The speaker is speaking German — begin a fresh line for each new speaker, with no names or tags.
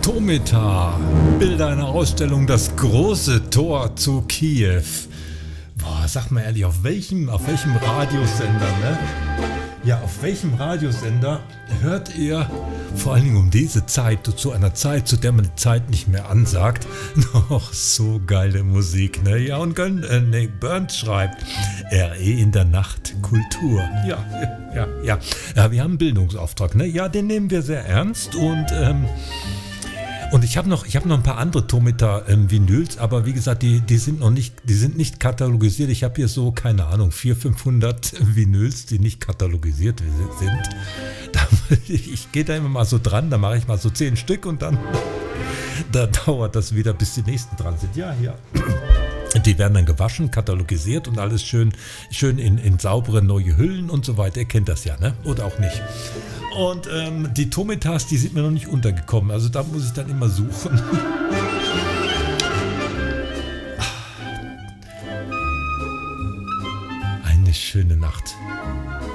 Tomitar, Bilder einer Ausstellung Das große Tor zu Kiew. Boah, sag mal ehrlich, auf welchem Radiosender, ne? Ja, auf welchem Radiosender hört ihr, vor allen Dingen um diese Zeit, zu einer Zeit, zu der man die Zeit nicht mehr ansagt, noch so geile Musik, ne? Ja, und Burns schreibt, RE in der Nacht, Kultur. Ja, wir haben einen Bildungsauftrag, ne? Ja, den nehmen wir sehr ernst und ich habe noch ein paar andere Tomitar-Vinyls, aber wie gesagt, die sind nicht katalogisiert. Ich habe hier so, keine Ahnung, 400-500 Vinyls, die nicht katalogisiert sind. Ich gehe da immer mal so dran, da mache ich mal so 10 Stück und dann da dauert das wieder, bis die nächsten dran sind. Ja, hier. Die werden dann gewaschen, katalogisiert und alles schön in saubere neue Hüllen und so weiter. Ihr kennt das ja, ne? Oder auch nicht. Und die Tomitars, die sind mir noch nicht untergekommen. Also da muss ich dann immer suchen. Eine schöne Nacht.